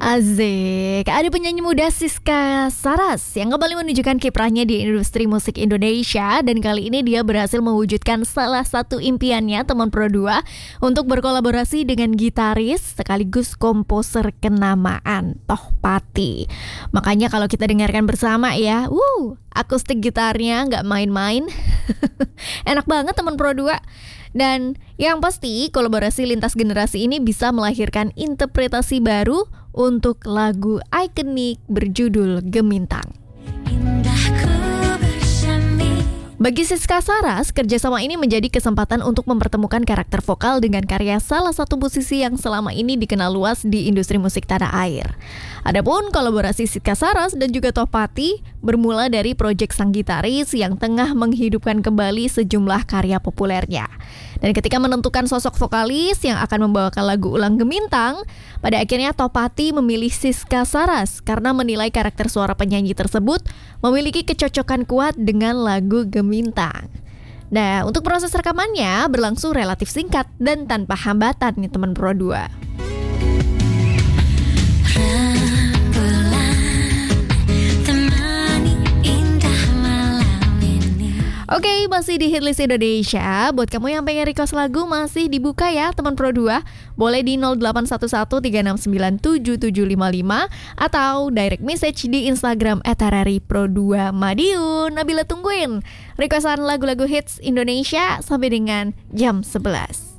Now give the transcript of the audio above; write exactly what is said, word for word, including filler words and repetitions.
Asik, ada penyanyi muda Siska Saras yang kembali menunjukkan kiprahnya di industri musik Indonesia. Dan kali ini dia berhasil mewujudkan salah satu impiannya, teman Pro dua, untuk berkolaborasi dengan gitaris sekaligus komposer kenamaan Tohpati. Makanya kalau kita dengarkan bersama ya, wuh, akustik gitarnya nggak main-main. Enak banget teman Pro dua. Dan yang pasti kolaborasi lintas generasi ini bisa melahirkan interpretasi baru untuk lagu ikonik berjudul Gemintang. Bagi Siska Saras, kerjasama ini menjadi kesempatan untuk mempertemukan karakter vokal dengan karya salah satu musisi yang selama ini dikenal luas di industri musik tanah air. Adapun kolaborasi Siska Saras dan juga Tohpati bermula dari proyek sang gitaris yang tengah menghidupkan kembali sejumlah karya populernya. Dan ketika menentukan sosok vokalis yang akan membawakan lagu ulang Gemintang, pada akhirnya Tohpati memilih Siska Saras karena menilai karakter suara penyanyi tersebut memiliki kecocokan kuat dengan lagu Gemintang. Nah, untuk proses rekamannya berlangsung relatif singkat dan tanpa hambatan nih teman Pro dua. Oke, okay, masih di Hitlist Indonesia. Buat kamu yang pengen request lagu masih dibuka ya teman Pro dua. Boleh di nol delapan satu satu tiga enam sembilan tujuh tujuh lima lima atau direct message di Instagram et r r i pro dua Madiun. Nabila tungguin requestan lagu-lagu hits Indonesia sampai dengan jam sebelas.